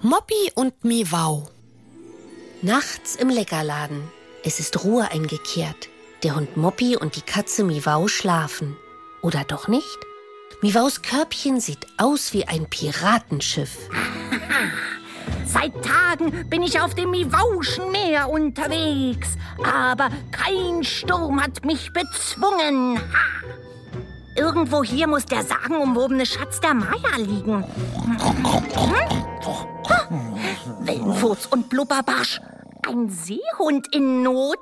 Moppy und Miwau. Nachts im Leckerladen. Es ist Ruhe eingekehrt. Der Hund Moppy und die Katze Miwau schlafen. Oder doch nicht? Miwaus Körbchen sieht aus wie ein Piratenschiff. Seit Tagen bin ich auf dem Miwauschen Meer unterwegs. Aber kein Sturm hat mich bezwungen. Ha! Irgendwo hier muss der sagenumwobene Schatz der Maya liegen. Wellenfurz und Blubberbarsch. Ein Seehund in Not.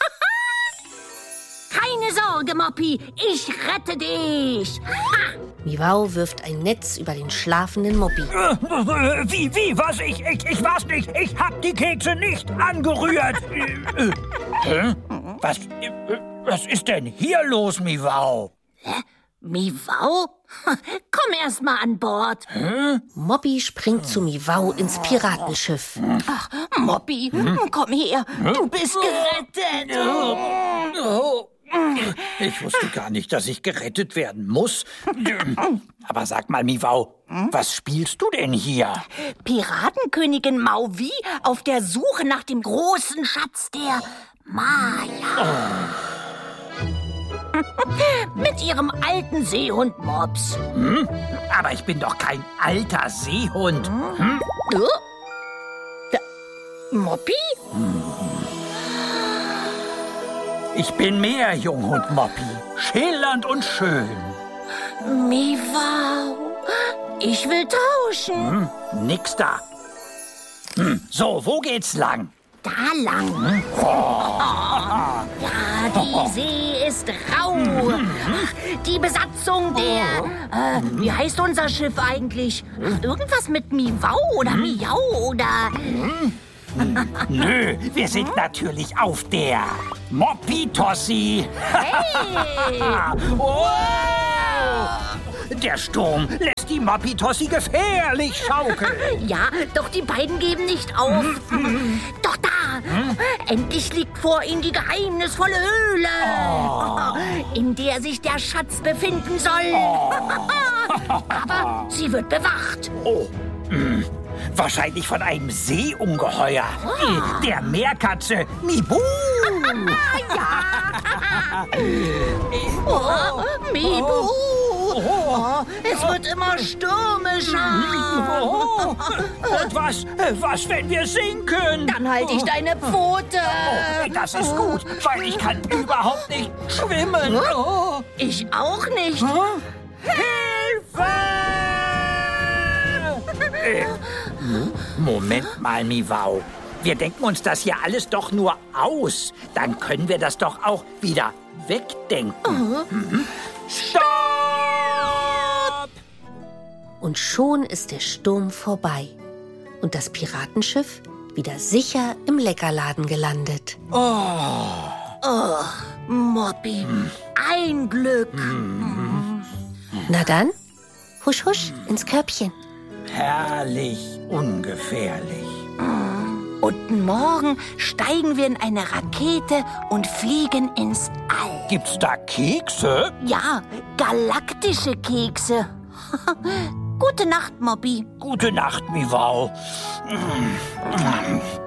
Keine Sorge, Moppy. Ich rette dich. Miwau wirft ein Netz über den schlafenden Moppy. Wie, was? Ich war's nicht. Ich hab die Kekse nicht angerührt. Hä? Was ist denn hier los, Miwau? Hä? Miwau? Komm erst mal an Bord. Moppy springt zu Miwau ins Piratenschiff. Ach, Moppy, komm her. Du bist gerettet. Ich wusste gar nicht, dass ich gerettet werden muss. Aber sag mal, Miwau, was spielst du denn hier? Piratenkönigin Mauvi auf der Suche nach dem großen Schatz der Maya. Mit ihrem alten Seehund Mops. Aber ich bin doch kein alter Seehund. Moppy? Ich bin mehr, Junghund Moppy. Schillernd und schön. Miwau, ich will tauschen. Nix da. So, wo geht's lang? Da lang. Ja, die See ist rau. Die Besatzung der... wie heißt unser Schiff eigentlich? Irgendwas mit Miwau oder Miau oder... Nö, wir sind natürlich auf der Moppy-Tossi. Hey! Oh! Der Sturm lässt die Moppy-Tossi gefährlich schaukeln. Ja, doch die beiden geben nicht auf. Doch da! Endlich liegt vor ihnen die geheimnisvolle Höhle, in der sich der Schatz befinden soll. Aber sie wird bewacht. Wahrscheinlich von einem Seeungeheuer. Der Meerkatze Mibu. Mibu! Es wird immer stürmischer. Und was, wenn wir sinken? Dann halte ich deine Pfote. Das ist gut, weil ich kann überhaupt nicht schwimmen. Ich auch nicht. Hilfe! Moment mal, Miwau. Wir denken uns das hier alles doch nur aus. Dann können wir das doch auch wieder wegdenken. Stopp! Und schon ist der Sturm vorbei. Und das Piratenschiff wieder sicher im Leckerladen gelandet. Moppy, ein Glück. Na dann, husch husch ins Körbchen. Herrlich, ungefährlich. Und morgen steigen wir in eine Rakete und fliegen ins All. Gibt's da Kekse? Ja, galaktische Kekse. Gute Nacht, Moppy. Gute Nacht, Miwau.